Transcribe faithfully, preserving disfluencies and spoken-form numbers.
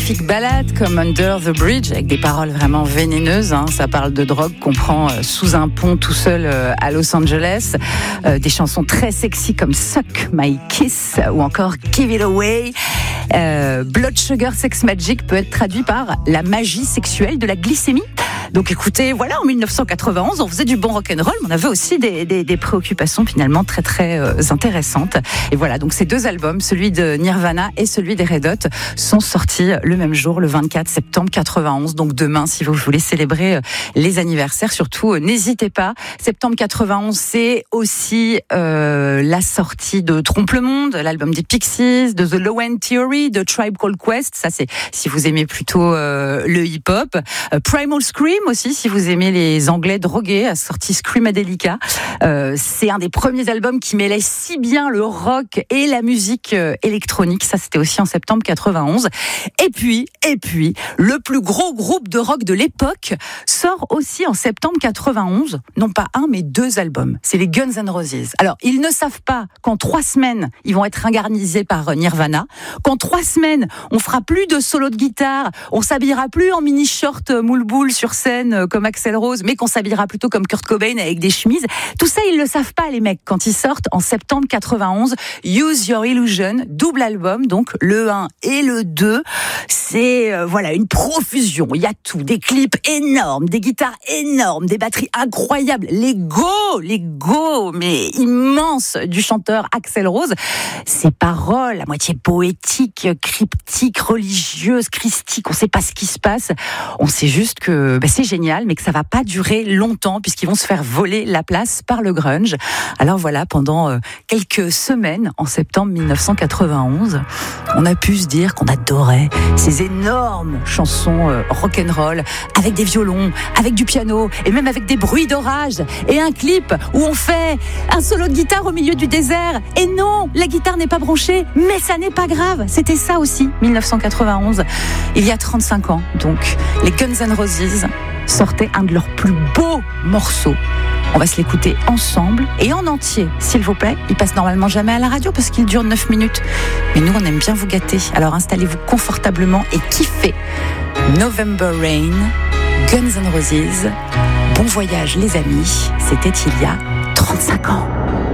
magnifiques ballades comme Under the Bridge avec des paroles vraiment vénéneuses. Hein. Ça parle de drogue qu'on prend euh, sous un pont tout seul euh, à Los Angeles. Euh, des chansons très sexy comme Suck My Kiss ou encore Give It Away. Euh, Blood Sugar Sex Magic peut être traduit par la magie sexuelle de la glycémie. Donc écoutez, voilà, en dix-neuf cent quatre-vingt-onze, on faisait du bon rock'n'roll, mais on avait aussi des, des, des préoccupations finalement très très euh, intéressantes. Et voilà, donc ces deux albums, celui de Nirvana et celui des Red Hot, sont sortis le même jour, le vingt-quatre septembre quatre-vingt-onze. Donc demain, si vous voulez célébrer les anniversaires, surtout euh, n'hésitez pas. Septembre quatre-vingt-onze, c'est aussi euh, la sortie de Trompe le Monde, l'album des Pixies, de The Low End Theory, de Tribe Called Quest. Ça, c'est si vous aimez plutôt euh, le hip-hop. Euh, Primal Scream aussi, si vous aimez les Anglais drogués, a sorti Screamadelica. Euh, c'est un des premiers albums qui mêlait si bien le rock et la musique euh, électronique. Ça, c'était aussi en septembre quatre-vingt-onze. Et puis, et puis, le plus gros groupe de rock de l'époque sort aussi en septembre quatre-vingt-onze. Non pas un, mais deux albums. C'est les Guns N' Roses. Alors, ils ne savent pas qu'en trois semaines, ils vont être ingarnisés par Nirvana. Qu'en trois semaines, on fera plus de solo de guitare. On s'habillera plus en mini-short moule-boule sur scène comme Axl Rose, mais qu'on s'habillera plutôt comme Kurt Cobain avec des chemises. Tout ça, ils le savent pas, les mecs, quand ils sortent en septembre quatre-vingt-onze. Use Your Illusion, double album, donc le un et le deux. C'est, euh, voilà, une profusion. Il y a tout. Des clips énormes, des guitares énormes, des batteries incroyables. Les go, les go, mais immenses du chanteur Axl Rose. Ces paroles, à moitié poétiques, cryptiques, religieuses, christiques. On sait pas ce qui se passe. On sait juste que, bah, c'est génial, mais que ça va pas durer longtemps puisqu'ils vont se faire voler la place par le grunge. Alors voilà, pendant euh, quelques semaines, en septembre dix-neuf cent quatre-vingt-onze, on a pu se dire qu'on adorait ces énormes chansons euh, rock'n'roll avec des violons, avec du piano et même avec des bruits d'orage et un clip où on fait un solo de guitare au milieu du désert. Et non, la guitare n'est pas branchée, mais ça n'est pas grave. C'était ça aussi, dix-neuf cent quatre-vingt-onze, il y a trente-cinq ans. Donc, les Guns N' Roses sortaient un de leurs plus beaux morceaux. On va se l'écouter ensemble et en entier, s'il vous plaît. Il passe normalement jamais à la radio parce qu'il dure neuf minutes. Mais nous, on aime bien vous gâter. Alors installez-vous confortablement et kiffez November Rain, Guns N' Roses. Bon voyage, les amis. C'était il y a trente-cinq ans.